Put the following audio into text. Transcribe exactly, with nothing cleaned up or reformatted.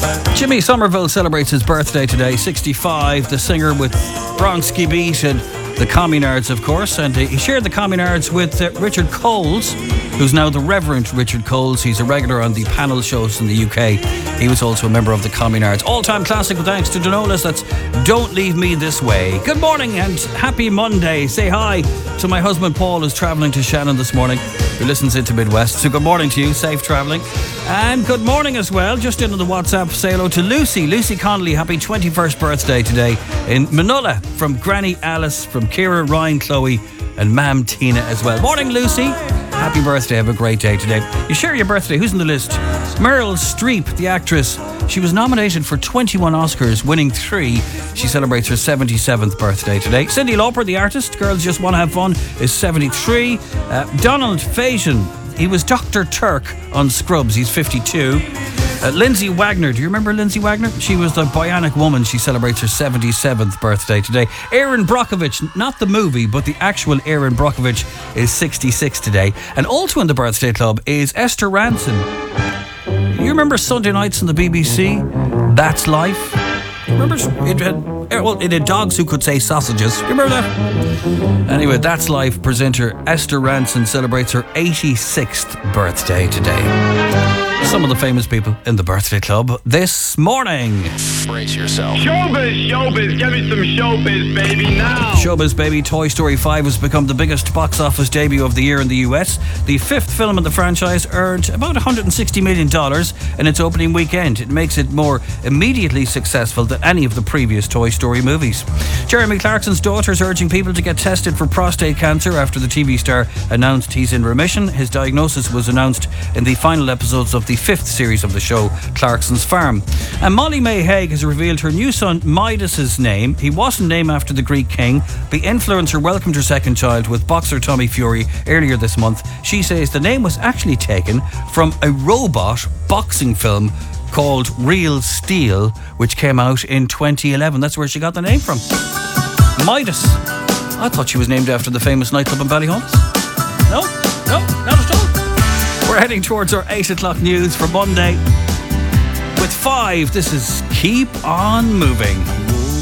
Jimmy Somerville celebrates his birthday today, sixty-five. The singer with Bronski Beat and the Communards, of course. And he shared the Communards with uh, Richard Coles, who's now the Reverend Richard Coles. He's a regular on the panel shows in the U K. He was also a member of the Communards. All-time classic with thanks to Denolis. That's Don't Leave Me This Way. Good morning and happy Monday. Say hi to my husband Paul, who's travelling to Shannon this morning, who listens into Midwest. So good morning to you. Safe travelling. And good morning as well. Just into the WhatsApp, say hello to Lucy. Lucy Connolly, happy twenty-first birthday today in Manola, from Granny Alice, from Ciara, Ryan, Chloe and Mam Tina as well. Morning, Lucy. Happy birthday. Have a great day today. You share your birthday. Who's on the list? Meryl Streep, the actress. She was nominated for twenty-one Oscars, winning three. She celebrates her seventy-seventh birthday today. Cyndi Lauper, the artist. Girls Just Want to Have Fun, is seventy-three. Uh, Donald Faison. He was Doctor Turk on Scrubs. He's fifty-two. Uh, Lindsay Wagner. Do you remember Lindsay Wagner? She was the Bionic Woman. She celebrates her seventy-seventh birthday today. Erin Brockovich, not the movie, but the actual Erin Brockovich, is sixty-six today. And also in the birthday club is Esther Rantzen. You remember Sunday nights on the B B C? That's Life. You remember it had, well, it had dogs who could say sausages. You remember that? Anyway, That's Life presenter Esther Rantzen celebrates her eighty-sixth birthday today. Some of the famous people in the birthday club this morning. Brace yourself. Showbiz, showbiz, give me some showbiz, baby, now. Showbiz, baby. Toy Story five has become the biggest box office debut of the year in the U S. The fifth film in the franchise earned about one hundred sixty million dollars in its opening weekend. It makes it more immediately successful than any of the previous Toy Story movies. Jeremy Clarkson's daughter is urging people to get tested for prostate cancer after the T V star announced he's in remission. His diagnosis was announced in the final episodes of the fifth series of the show, Clarkson's Farm. And Molly May Hague has revealed her new son Midas's name. He wasn't named after the Greek king. The influencer welcomed her second child with boxer Tommy Fury earlier this month. She says the name was actually taken from a robot boxing film called Real Steel, which came out in twenty eleven. That's where she got the name from. Midas. I thought she was named after the famous nightclub in Ballyhollis. No, no, not at all. We're heading towards our eight o'clock news for Monday. With five, this is Keep On Moving.